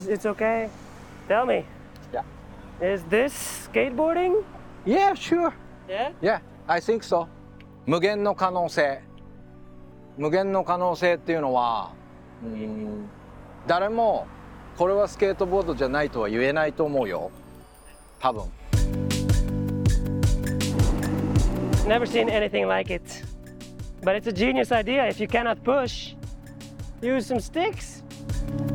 It's okay. Tell me. Yeah. Is this skateboarding? Yeah, sure. Yeah? Yeah, I think so. 無限の可能性。無限の可能性っていうのは、誰もこれはスケートボードじゃないとは言えないと思うよ。多分。 Never seen anything like it. But it's a genius idea. If you cannot push, use some sticks.